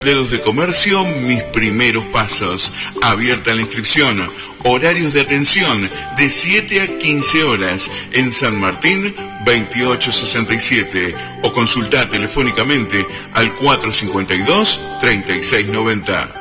Dedos de Comercio, Mis Primeros Pasos. Abierta la inscripción. Horarios de atención de 7 a 15 horas en San Martín 2867 o consulta telefónicamente al 452-3690.